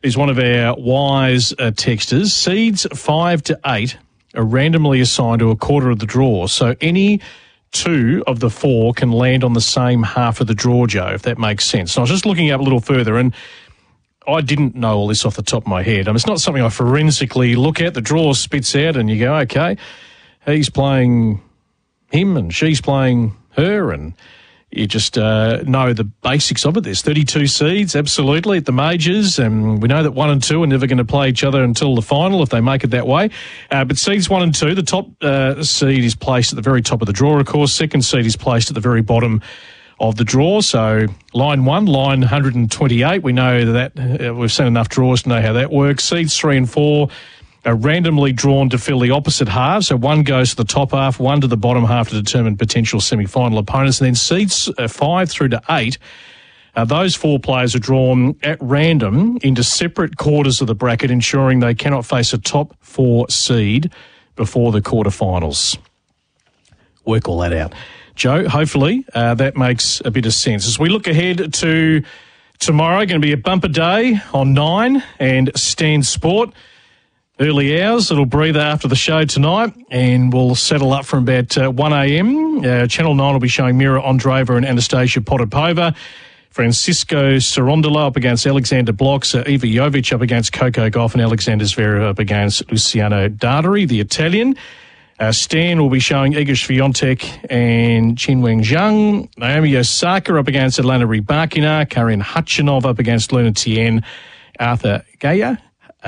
is one of our wise texters. Seeds 5 to 8 are randomly assigned to a quarter of the draw. So any 2 of the 4 can land on the same half of the draw, Joe, if that makes sense. So I was just looking up a little further, and I didn't know all this off the top of my head. I mean, it's not something I forensically look at. The draw spits out and you go, okay, he's playing him and she's playing her, and you just know the basics of it. There's 32 seeds, absolutely, at the majors, and we know that 1 and 2 are never going to play each other until the final if they make it that way. But seeds 1 and 2, the top seed is placed at the very top of the draw, of course. Second seed is placed at the very bottom of the draw. So line 1, line 128, we know that we've seen enough draws to know how that works. Seeds 3 and 4 are randomly drawn to fill the opposite halves. So 1 goes to the top half, 1 to the bottom half to determine potential semi-final opponents. And then seeds 5 through to 8, those 4 players are drawn at random into separate quarters of the bracket, ensuring they cannot face a top 4 seed before the quarterfinals. Work all that out. Joe, hopefully that makes a bit of sense. As we look ahead to tomorrow, going to be a bumper day on 9 and Stan Sport. Early hours, it'll breathe after the show tonight, and we'll settle up from about 1 a.m. Channel 9 will be showing Mira Andreeva and Anastasia Potapova. Francisco Cerundolo up against Alexander Blocks, Iva Jovic up against Coco Gauff, and Alexander Zverev up against Luciano Darderi, the Italian. Stan will be showing Iga Swiatek and Qinwen Zhang. Naomi Osaka up against Elena Rybakina. Karin Khachanov up against Luna Tien. Arthur Gaya.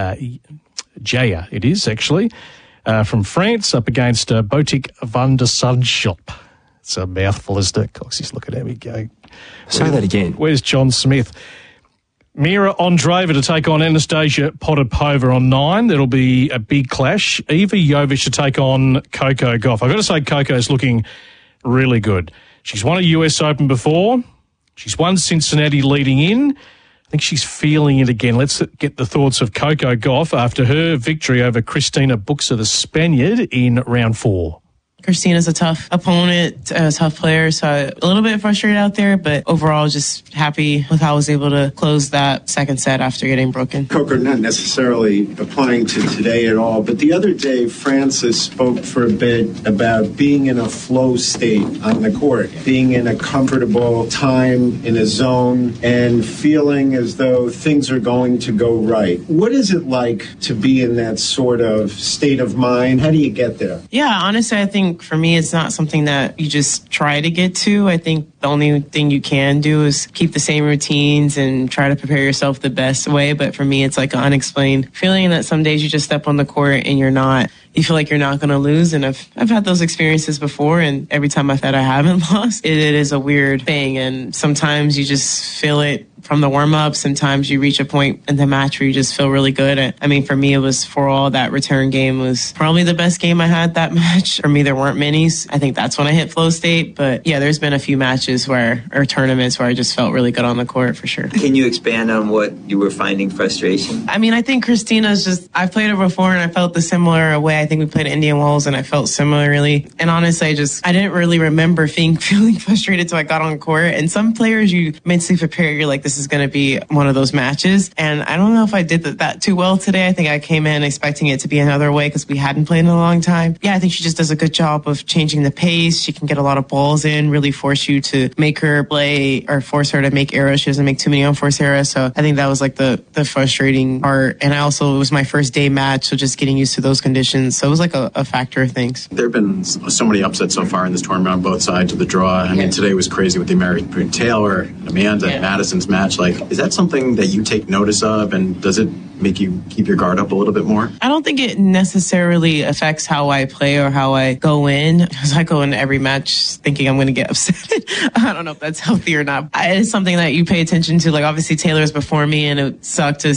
Jaya, it is actually, from France, up against Botic van der Sandschop. It's a mouthful, isn't it? Coxie's looking at me going, say that again. Where's John Smith? Mira Andreeva to take on Anastasia Potapova on 9. That'll be a big clash. Iva Jovic to take on Coco Gauff. I've got to say Coco's looking really good. She's won a US Open before. She's won Cincinnati leading in. I think she's feeling it again. Let's get the thoughts of Coco Gauff after her victory over Cristina Buxa, the Spaniard, in round 4. Christina's a tough opponent, a tough player, so a little bit frustrated out there, but overall just happy with how I was able to close that second set after getting broken. Coco, not necessarily applying to today at all, but the other day Francis spoke for a bit about being in a flow state on the court, being in a comfortable time, in a zone, and feeling as though things are going to go right. What is it like to be in that sort of state of mind? How do you get there? Yeah, honestly, I think for me, it's not something that you just try to get to. I think the only thing you can do is keep the same routines and try to prepare yourself the best way. But for me, it's like an unexplained feeling that some days you just step on the court and you feel like you're not going to lose. And I've had those experiences before, and every time I've had I haven't lost, it is a weird thing. And sometimes you just feel it from the warm-up. Sometimes you reach a point in the match where you just feel really good. I mean, for me, it was for all that return game was probably the best game I had that match. For me, there weren't many. I think that's when I hit flow state. But yeah, there's been a few matches or tournaments where I just felt really good on the court for sure. Can you expand on what you were finding frustration? I mean, I think Christina's I've played her before and I felt the similar way. I think we played Indian Wells and I felt similarly. And honestly, I didn't really remember feeling frustrated until I got on court. And some players you mentally prepare, you're like, this is going to be one of those matches. And I don't know if I did that too well today. I think I came in expecting it to be another way because we hadn't played in a long time. Yeah, I think she just does a good job of changing the pace. She can get a lot of balls in, really force you to make her play or force her to make errors. She doesn't make too many unforced errors. So I think that was like the frustrating part. And it was my first day match, so just getting used to those conditions. So it was like a factor of things. There have been so many upsets so far in this tournament on both sides of the draw. I mean, today was crazy with the American Taylor, Amanda, Madison's match. Like, is that something that you take notice of, and does it make you keep your guard up a little bit more? I don't think it necessarily affects how I play or how I go in, because I go into every match thinking I'm going to get upset. I don't know if that's healthy or not. It's something that you pay attention to. Like, obviously Taylor's before me, and it sucked to